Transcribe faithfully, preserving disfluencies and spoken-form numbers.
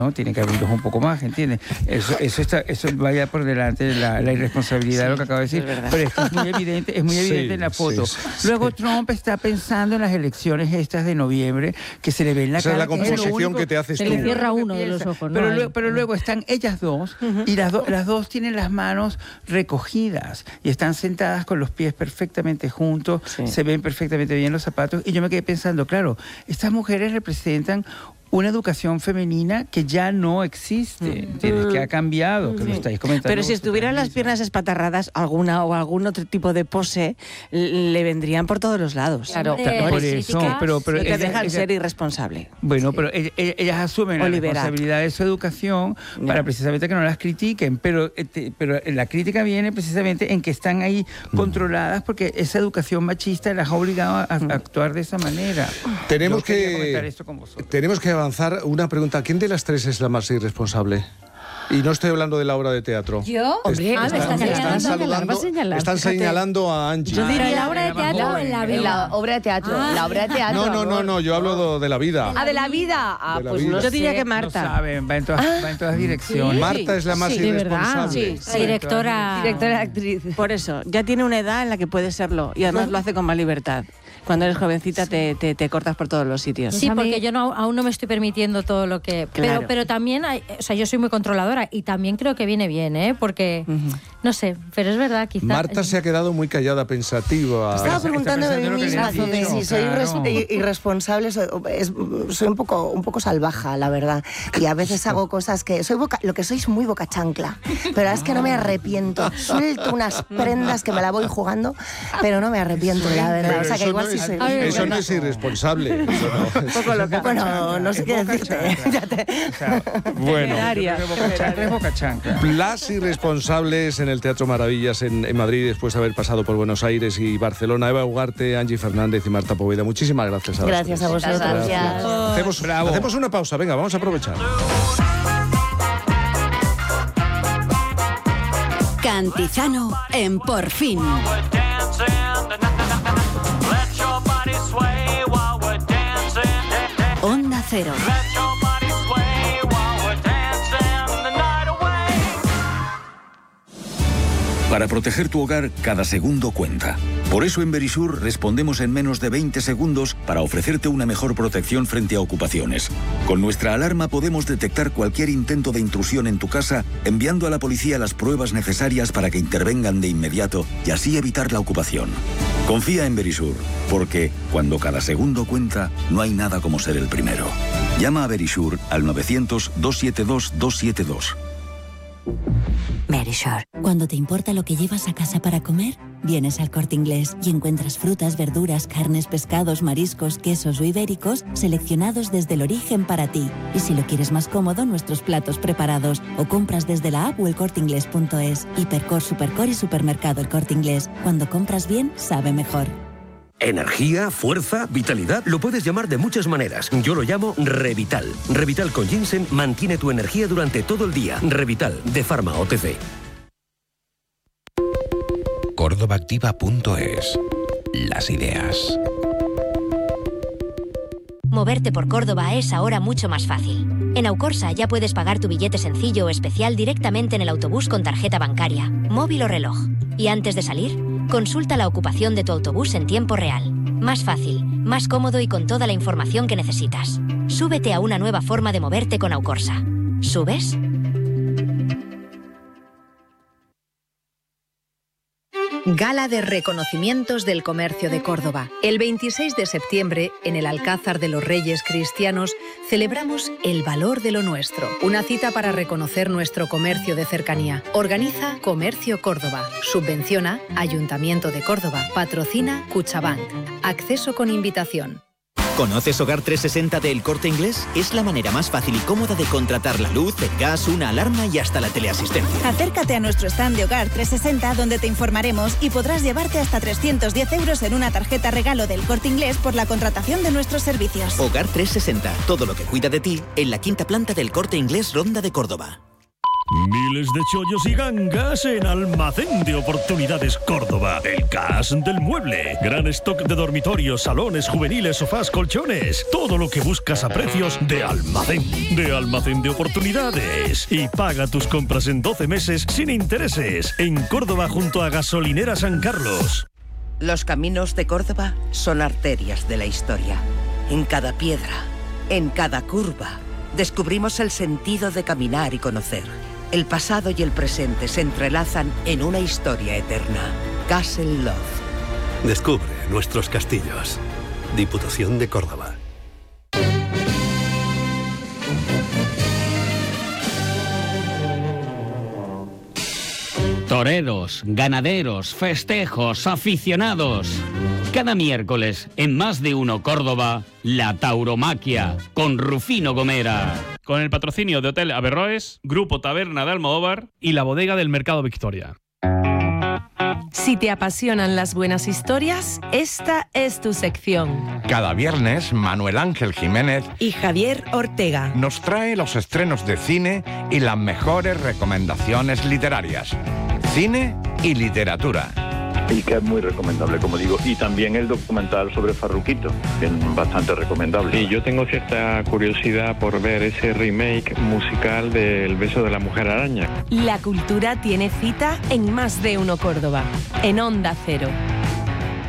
¿no? Tiene que abrirlos un poco más, ¿entiendes? Eso, eso está, eso vaya por delante de la, la irresponsabilidad sí, de lo que acabo de decir. Es pero esto es muy evidente, es muy evidente sí, en la foto. Sí, sí, Luego sí. Trump está pensando en las elecciones estas de noviembre, que se le ve en la Esa cara. es la composición que, que te haces se tú. Se le cierra uno de los ojos. Pero, no luego, pero luego están ellas dos, uh-huh. y las, do, las dos tienen las manos recogidas y están sentadas con los pies perfectamente juntos, sí. se ven perfectamente bien los zapatos. Y yo me quedé pensando, claro, estas mujeres representan una educación femenina que ya no existe, ¿entiendes? Que ha cambiado, que sí. lo estáis comentando. Pero si estuvieran las piernas espatarradas, alguna o algún otro tipo de pose, le vendrían por todos los lados. Claro, pero por eso, pero, pero no te ella, dejan ella, ser irresponsable. Bueno, sí. pero ella, ellas asumen o la liberar. responsabilidad de su educación no. para precisamente que no las critiquen, pero, pero la crítica viene precisamente en que están ahí mm. controladas porque esa educación machista las ha obligado a, a mm. actuar de esa manera. Tenemos que, tenemos que avanzar. Una pregunta, ¿quién de las tres es la más irresponsable? Y no estoy hablando de la obra de teatro. ¿Yo? Hombre, están, ah, me están, están, están, saludando, señalar. están señalando a Angie. Yo diría la obra de teatro en la vida. En la obra de teatro, ah. la obra de teatro. No, no, no, no, yo hablo de la vida. Ah, de la vida. Ah, de la pues vida. no yo diría sé. que Marta. No saben, va en todas, ah. va en todas direcciones. Sí. Marta es la más sí, irresponsable. Sí, sí. Directora. Directora actriz. Por eso, ya tiene una edad en la que puede serlo y además lo hace con más libertad. Cuando eres jovencita te, te, te cortas por todos los sitios. Sí, porque yo no, aún no me estoy permitiendo todo lo que... Claro. Pero, pero también, hay, o sea, yo soy muy controladora y también creo que viene bien, ¿eh? Porque, uh-huh. no sé, pero es verdad, quizás... Marta se ha quedado muy callada, pensativa. Estaba preguntando de mí misma sobre si soy claro. irresponsable, soy, es, soy un poco un poco salvaja, la verdad. Y a veces hago cosas que... soy boca, lo que soy es muy boca chancla, pero es que no me arrepiento. Suelto unas prendas que me la voy jugando, pero no me arrepiento, la verdad. Pero o sea, que igual no sí es, soy... Eso no es irresponsable. Eso no. Un poco lo que... Bueno, no sé qué decirte. O sea, bueno, es boca chancla. Las irresponsables en el Teatro Maravillas en, en Madrid, después de haber pasado por Buenos Aires y Barcelona. Eva Ugarte, Angie Fernández y Marta Poveda. Muchísimas gracias a Gracias vosotros. a vosotros. Gracias. Hacemos, hacemos una pausa. Venga, vamos a aprovechar. Cantizano en Por Fin. Onda Cero. Para proteger tu hogar, cada segundo cuenta. Por eso en Verisur respondemos en menos de veinte segundos para ofrecerte una mejor protección frente a ocupaciones. Con nuestra alarma podemos detectar cualquier intento de intrusión en tu casa, enviando a la policía las pruebas necesarias para que intervengan de inmediato y así evitar la ocupación. Confía en Verisur, porque cuando cada segundo cuenta, no hay nada como ser el primero. Llama a Verisur al novecientos, doscientos setenta y dos, doscientos setenta y dos. Verisure. Cuando te importa lo que llevas a casa para comer, vienes al Corte Inglés y encuentras frutas, verduras, carnes, pescados, mariscos, quesos o ibéricos seleccionados desde el origen para ti. Y si lo quieres más cómodo, nuestros platos preparados o compras desde la app o el corte inglés punto es. Hipercor, Supercor y Supermercado El Corte Inglés. Cuando compras bien, sabe mejor. Energía, fuerza, vitalidad, lo puedes llamar de muchas maneras. Yo lo llamo Revital. Revital con ginseng mantiene tu energía durante todo el día. Revital, de Pharma O T C. Córdoba Activa punto es. Las ideas. Moverte por Córdoba es ahora mucho más fácil. En Aucorsa ya puedes pagar tu billete sencillo o especial directamente en el autobús con tarjeta bancaria, móvil o reloj. Y antes de salir, consulta la ocupación de tu autobús en tiempo real. Más fácil, más cómodo y con toda la información que necesitas. Súbete a una nueva forma de moverte con Aucorsa. ¿Subes? Gala de reconocimientos del comercio de Córdoba. El veintiséis de septiembre, en el Alcázar de los Reyes Cristianos, celebramos el valor de lo nuestro. Una cita para reconocer nuestro comercio de cercanía. Organiza Comercio Córdoba. Subvenciona Ayuntamiento de Córdoba. Patrocina Cuchabank. Acceso con invitación. ¿Conoces Hogar trescientos sesenta de El Corte Inglés? Es la manera más fácil y cómoda de contratar la luz, el gas, una alarma y hasta la teleasistencia. Acércate a nuestro stand de Hogar trescientos sesenta donde te informaremos y podrás llevarte hasta trescientos diez euros en una tarjeta regalo del Corte Inglés por la contratación de nuestros servicios. Hogar trescientos sesenta, todo lo que cuida de ti en la quinta planta del Corte Inglés Ronda de Córdoba. Miles de chollos y gangas en Almacén de Oportunidades Córdoba. El cash del mueble. Gran stock de dormitorios, salones, juveniles, sofás, colchones. Todo lo que buscas a precios de almacén. De Almacén de Oportunidades. Y paga tus compras en doce meses sin intereses. En Córdoba junto a Gasolinera San Carlos. Los caminos de Córdoba son arterias de la historia. En cada piedra, en cada curva, descubrimos el sentido de caminar y conocer. El pasado y el presente se entrelazan en una historia eterna. Castle Love. Descubre nuestros castillos. Diputación de Córdoba. Toreros, ganaderos, festejos, aficionados. Cada miércoles, en Más de Uno Córdoba, la tauromaquia, con Rufino Gomera. Con el patrocinio de Hotel Averroes, Grupo Taberna de Almodóvar y la Bodega del Mercado Victoria. Si te apasionan las buenas historias, esta es tu sección. Cada viernes, Manuel Ángel Jiménez y Javier Ortega nos trae los estrenos de cine y las mejores recomendaciones literarias. Cine y literatura. Y que es muy recomendable, como digo. Y también el documental sobre Farruquito, que es bastante recomendable. Y yo tengo cierta curiosidad por ver ese remake musical de El beso de la mujer araña. La cultura tiene cita en Más de Uno Córdoba, en Onda Cero.